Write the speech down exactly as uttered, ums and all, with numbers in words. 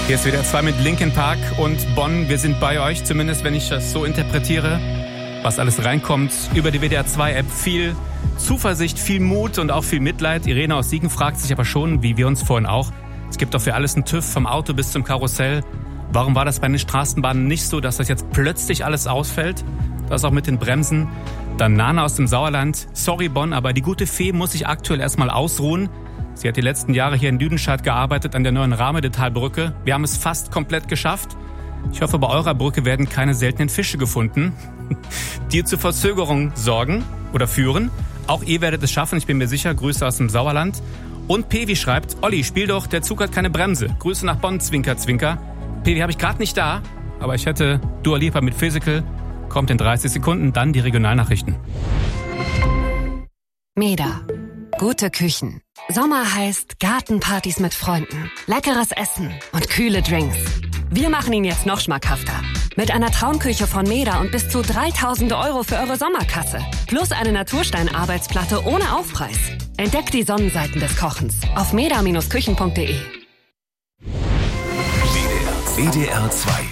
Hier ist W D R zwei mit Linkin Park und Bonn. Wir sind bei euch, zumindest wenn ich das so interpretiere, was alles reinkommt über die W D R zwei App. Viel Zuversicht, viel Mut und auch viel Mitleid. Irene aus Siegen fragt sich aber schon, wie wir uns vorhin auch, es gibt doch für alles einen TÜV, vom Auto bis zum Karussell. Warum war das bei den Straßenbahnen nicht so, dass das jetzt plötzlich alles ausfällt? Das auch mit den Bremsen. Dann Nana aus dem Sauerland. Sorry Bonn, aber die gute Fee muss sich aktuell erstmal ausruhen. Sie hat die letzten Jahre hier in Lüdenscheid gearbeitet an der neuen Rahmedetalbrücke. Wir haben es fast komplett geschafft. Ich hoffe, bei eurer Brücke werden keine seltenen Fische gefunden, die zu Verzögerungen sorgen oder führen. Auch ihr werdet es schaffen, ich bin mir sicher. Grüße aus dem Sauerland. Und Pevi schreibt, Olli, spiel doch, der Zug hat keine Bremse. Grüße nach Bonn, Zwinker, Zwinker. Pevi habe ich gerade nicht da, aber ich hätte Dua Lipa mit Physical. Kommt in dreißig Sekunden, dann die Regionalnachrichten. Meda. Gute Küchen. Sommer heißt Gartenpartys mit Freunden, leckeres Essen und kühle Drinks. Wir machen ihn jetzt noch schmackhafter. Mit einer Traumküche von Meda und bis zu dreitausend Euro für eure Sommerkasse. Plus eine Naturstein-Arbeitsplatte ohne Aufpreis. Entdeckt die Sonnenseiten des Kochens auf meda Bindestrich küchen punkt de. W D R zwei.